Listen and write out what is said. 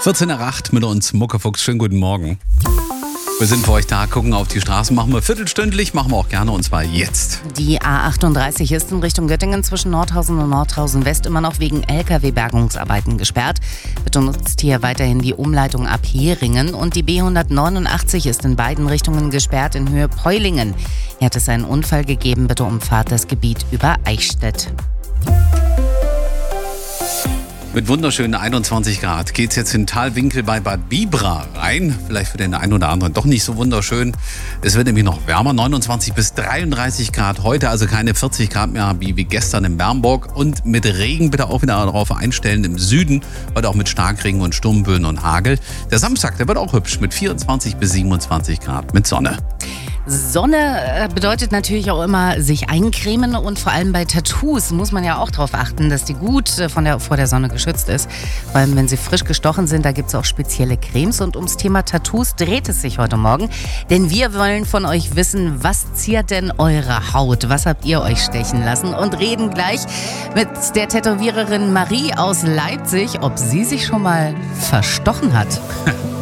14 nach 8 mit uns, Muckefuchs. Schönen guten Morgen. Wir sind für euch da, gucken auf die Straßen, machen wir viertelstündlich, machen wir auch gerne und zwar jetzt. Die A38 ist in Richtung Göttingen zwischen Nordhausen und Nordhausen West immer noch wegen Lkw-Bergungsarbeiten gesperrt. Bitte nutzt hier weiterhin die Umleitung ab Heringen und die B189 ist in beiden Richtungen gesperrt in Höhe Peulingen. Hier hat es einen Unfall gegeben, bitte umfahrt das Gebiet über Eichstätt. Mit wunderschönen 21 Grad geht's jetzt in Talwinkel bei Bad Bibra rein. Vielleicht für den einen oder anderen doch nicht so wunderschön. Es wird nämlich noch wärmer, 29 bis 33 Grad. Heute also keine 40 Grad mehr wie gestern in Bernburg. Und mit Regen bitte auch wieder darauf einstellen im Süden. Heute auch mit Starkregen und Sturmböen und Hagel. Der Samstag, der wird auch hübsch mit 24 bis 27 Grad mit Sonne. Sonne bedeutet natürlich auch immer sich eincremen und vor allem bei Tattoos muss man ja auch darauf achten, dass die gut vor der Sonne geschützt ist. Vor allem, wenn sie frisch gestochen sind, da gibt es auch spezielle Cremes. Und ums Thema Tattoos dreht es sich heute Morgen. Denn wir wollen von euch wissen, was ziert denn eure Haut? Was habt ihr euch stechen lassen? Und reden gleich mit der Tätowiererin Marie aus Leipzig, ob sie sich schon mal verstochen hat.